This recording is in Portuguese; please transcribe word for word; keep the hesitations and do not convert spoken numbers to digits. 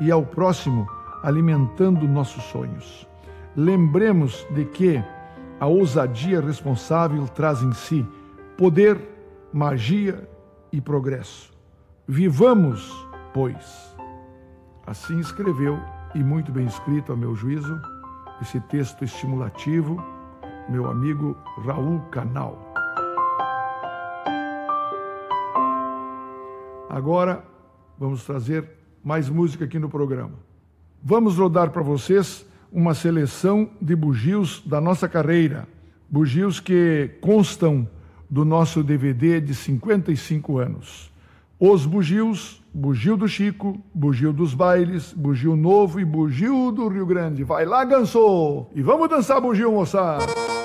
e ao próximo, alimentando nossos sonhos. Lembremos de que a ousadia responsável traz em si poder, magia e progresso. Vivamos, pois. Assim escreveu, e muito bem escrito a meu juízo, esse texto estimulativo, meu amigo Raul Canal. Agora, vamos trazer mais música aqui no programa. Vamos rodar para vocês uma seleção de bugios da nossa carreira, bugios que constam do nosso D V D de cinquenta e cinco anos. Os bugios, bugio do Chico, bugio dos bailes, bugio novo e bugio do Rio Grande. Vai lá, Ganso! E vamos dançar bugio, moçada!